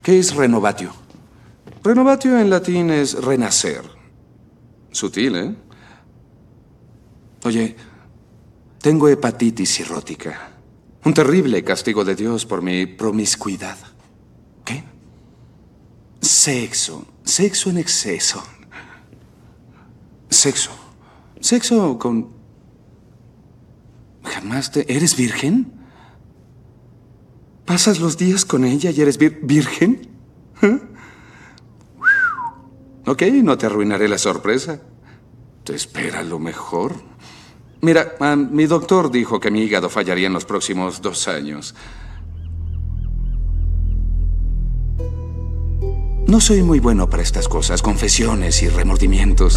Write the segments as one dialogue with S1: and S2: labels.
S1: ¿Qué es renovatio? Renovatio en latín es renacer. Sutil, ¿eh? Oye, tengo hepatitis cirrótica. Un terrible castigo de Dios por mi promiscuidad. ¿Qué? Sexo. Sexo en exceso. Sexo. Sexo con... Jamás te... ¿Eres virgen? ¿Pasas los días con ella y eres virgen? ¿Eh? Ok, no te arruinaré la sorpresa. Te espera lo mejor. Mira, mi doctor dijo que mi hígado fallaría en los próximos 2 años. No soy muy bueno para estas cosas, confesiones y remordimientos.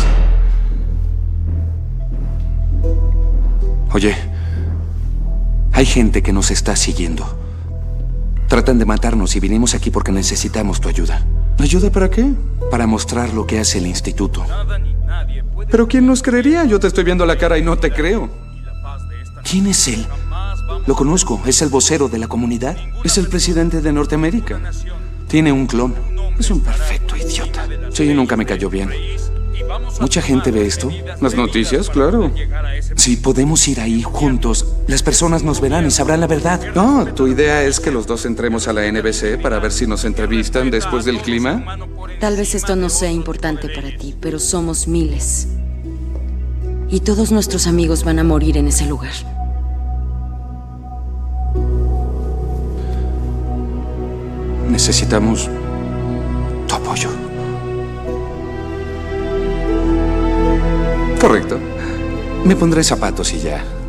S1: Oye, hay gente que nos está siguiendo. Tratan de matarnos y vinimos aquí porque necesitamos tu ayuda. ¿Ayuda para qué? Para mostrar lo que hace el instituto. ¿Pero quién nos creería? Yo te estoy viendo la cara y no te creo. ¿Quién es él? Lo conozco, es el vocero de la comunidad. Es el presidente de Norteamérica. Tiene un clon. Es un perfecto idiota. Sí, nunca me cayó bien. ¿Mucha gente ve esto? ¿Las noticias? Claro. Si podemos ir ahí juntos, las personas nos verán y sabrán la verdad. No, ¿tu idea es que los dos entremos a la NBC para ver si nos entrevistan después del clima?
S2: Tal vez esto no sea importante para ti, pero somos miles. Y todos nuestros amigos van a morir en ese lugar.
S1: Necesitamos tu apoyo. Correcto. Me pondré zapatos y ya.